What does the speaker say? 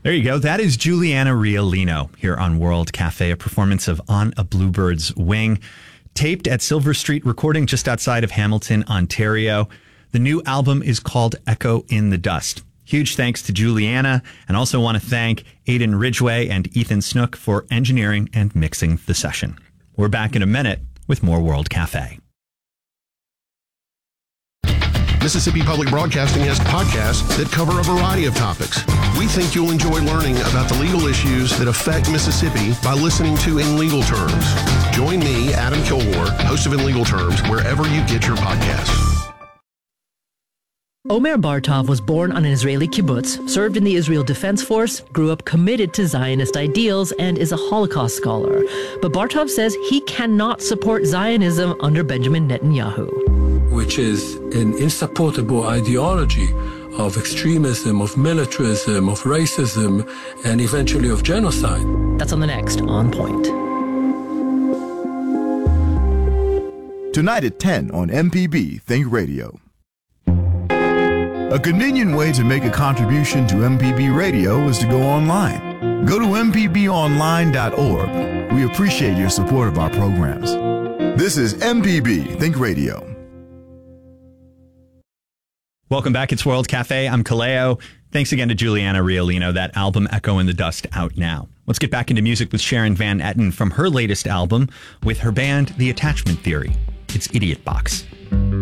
There you go. That is Juliana Riolino here on World Cafe, a performance of On a Bluebird's Wing, taped at Silver Street Recording just outside of Hamilton, Ontario. The new album is called Echo in the Dust. Huge thanks to Juliana, and also want to thank Aidan Ridgway and Ethan Snook for engineering and mixing the session. We're back in a minute with more World Cafe. Mississippi Public Broadcasting has podcasts that cover a variety of topics. We think you'll enjoy learning about the legal issues that affect Mississippi by listening to In Legal Terms. Join me, Adam Kilgore, host of In Legal Terms, wherever you get your podcasts. Omer Bartov was born on an Israeli kibbutz, served in the Israel Defense Force, grew up committed to Zionist ideals, and is a Holocaust scholar. But Bartov says he cannot support Zionism under Benjamin Netanyahu, which is an insupportable ideology of extremism, of militarism, of racism, and eventually of genocide. That's on the next On Point. Tonight at 10 on MPB Think Radio. A convenient way to make a contribution to MPB Radio is to go online. Go to mpbonline.org. We appreciate your support of our programs. This is MPB Think Radio. Welcome back. It's World Cafe. I'm Kaleo. Thanks again to Juliana Riolino. That album, Echo in the Dust, out now. Let's get back into music with Sharon Van Etten from her latest album with her band, The Attachment Theory. It's Idiot Box.